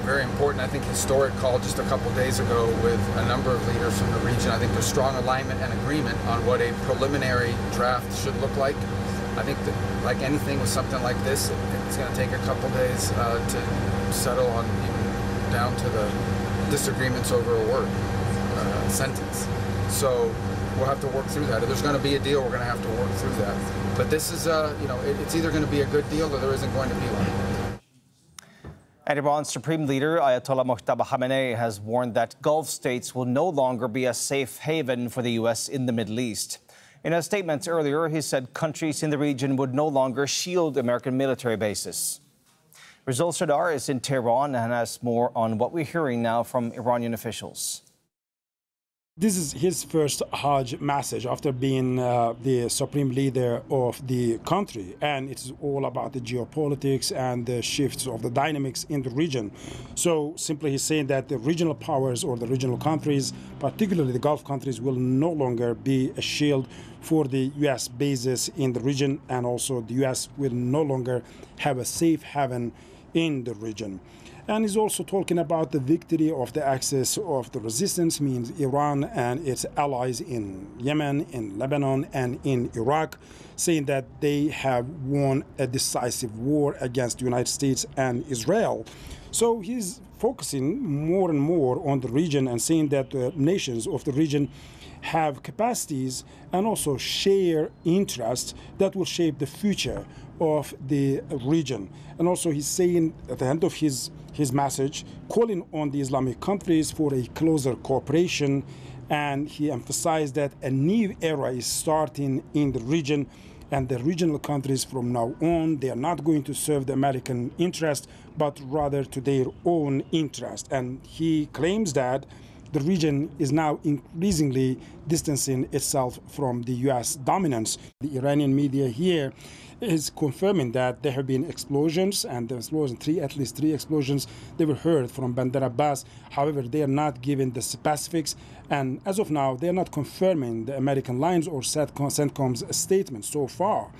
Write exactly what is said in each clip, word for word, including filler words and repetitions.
very important, I think, historic call just a couple days ago with a number of leaders from the region. I think there's strong alignment and agreement on what a preliminary draft should look like. I think that, like anything with something like this, it's going to take a couple days uh, to settle on, even down to the disagreements over a word, uh, sentence. So we'll have to work through that. If there's going to be a deal, we're going to have to work through that. But this is, uh, you know, it, it's either going to be a good deal or there isn't going to be one. And Iran's Supreme Leader Ayatollah Mojtaba Khamenei has warned that Gulf states will no longer be a safe haven for the U S in the Middle East. In a statement earlier, he said countries in the region would no longer shield American military bases. Rizal Sardar is in Tehran and has more on what we're hearing now from Iranian officials. This is his first Hajj message after being uh, the supreme leader of the country, and it's all about the geopolitics and the shifts of the dynamics in the region. So simply he's saying that the regional powers or the regional countries, particularly the Gulf countries, will no longer be a shield for the U S bases in the region, and also the U S will no longer have a safe haven in the region. And he's also talking about the victory of the axis of the resistance, means Iran and its allies in Yemen, in Lebanon, and in Iraq, saying that they have won a decisive war against the United States and Israel. So he's focusing more and more on the region and saying that the nations of the region have capacities and also share interests that will shape the future of the region. And also he's saying at the end of his his message, calling on the Islamic countries for a closer cooperation, and he emphasized that a new era is starting in the region, and the regional countries from now on, they are not going to serve the American interest, but rather to their own interest. And he claims that the region is now increasingly distancing itself from the U S dominance. The Iranian media here is confirming that there have been explosions, and the explosion, three, at least three explosions, they were heard from Bandar Abbas. However, they are not given the specifics, and as of now, they are not confirming the American lines or CENTCOM's statement so far.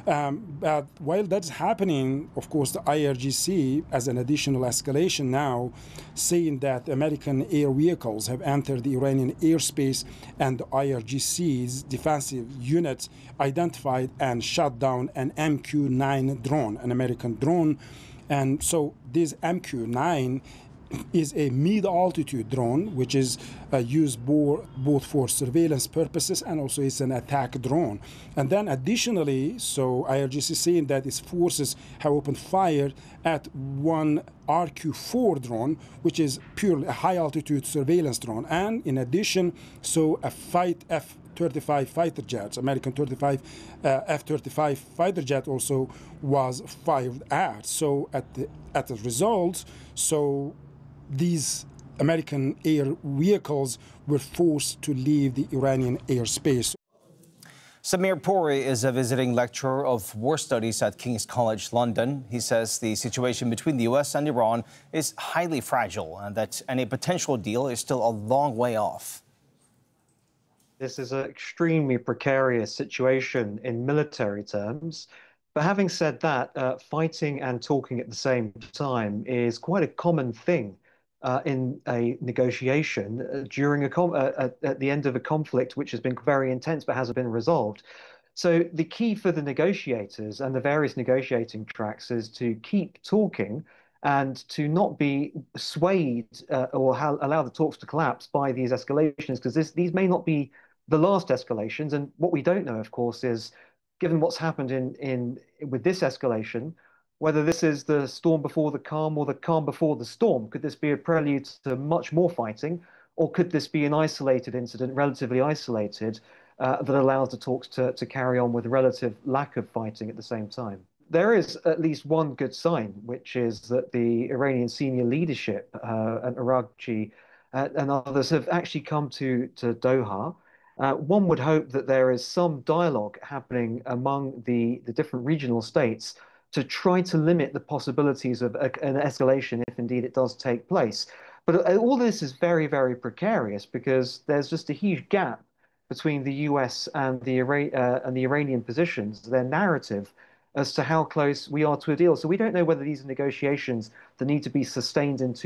Um, but while that's happening, of course, the I R G C, as an additional escalation now, saying that American air vehicles have entered the Iranian airspace, and the I R G C's defensive units identified and shot down an M Q nine drone, an American drone. And so this M Q nine is a mid-altitude drone, which is uh, used bo both for surveillance purposes and also it's an attack drone. And then additionally, so I R G C saying that its forces have opened fire at one R Q four drone, which is purely a high-altitude surveillance drone. And in addition, so a fight F thirty-five fighter jets, American thirty-five uh, F thirty-five fighter jet also was fired at. So at the at the result, so these American air vehicles were forced to leave the Iranian airspace. Samir Puri is a visiting lecturer of war studies at King's College London. He says the situation between the U S and Iran is highly fragile and that any potential deal is still a long way off. This is an extremely precarious situation in military terms. But having said that, uh, fighting and talking at the same time is quite a common thing uh, in a negotiation uh, during a com uh, at, at the end of a conflict which has been very intense but hasn't been resolved. So the key for the negotiators and the various negotiating tracks is to keep talking and to not be swayed uh, or allow the talks to collapse by these escalations, because these may not be the last escalations. And what we don't know, of course, is given what's happened in, in with this escalation, whether this is the storm before the calm or the calm before the storm. Could this be a prelude to much more fighting, or could this be an isolated incident, relatively isolated, uh, that allows the talks to, to carry on with relative lack of fighting at the same time? There is at least one good sign, which is that the Iranian senior leadership uh, and Araghchi uh, and others have actually come to, to Doha. Uh, one would hope that there is some dialogue happening among the, the different regional states to try to limit the possibilities of a, an escalation if indeed it does take place. But all this is very, very precarious because there's just a huge gap between the U S and the, uh, and the Iranian positions, their narrative as to how close we are to a deal. So we don't know whether these are negotiations that need to be sustained into